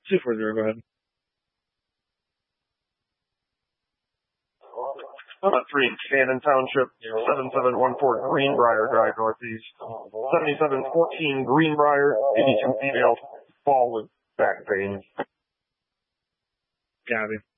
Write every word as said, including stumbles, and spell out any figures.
two four zero, go ahead. Lot three, Cannon Township, seven seven one four Greenbrier Drive Northeast, seventy-seven fourteen Greenbrier, eighty-two female, fall with back pain. Copy.